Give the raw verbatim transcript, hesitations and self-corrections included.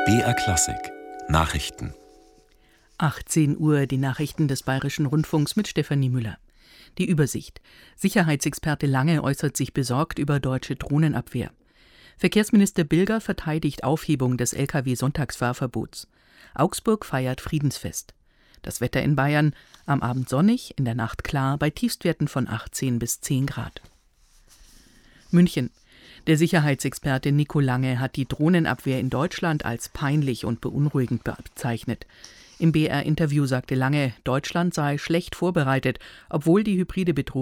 B R Klassik Nachrichten. achtzehn Uhr, die Nachrichten des Bayerischen Rundfunks mit Stefanie Müller. Die Übersicht. Sicherheitsexperte Lange äußert sich besorgt über deutsche Drohnenabwehr. Verkehrsminister Bilger verteidigt Aufhebung des L K W-Sonntagsfahrverbots. Augsburg feiert Friedensfest. Das Wetter in Bayern: am Abend sonnig, in der Nacht klar, bei Tiefstwerten von achtzehn bis zehn Grad. München. Der Sicherheitsexperte Nico Lange hat die Drohnenabwehr in Deutschland als peinlich und beunruhigend bezeichnet. Im B R-Interview sagte Lange, Deutschland sei schlecht vorbereitet, obwohl die hybride Bedrohung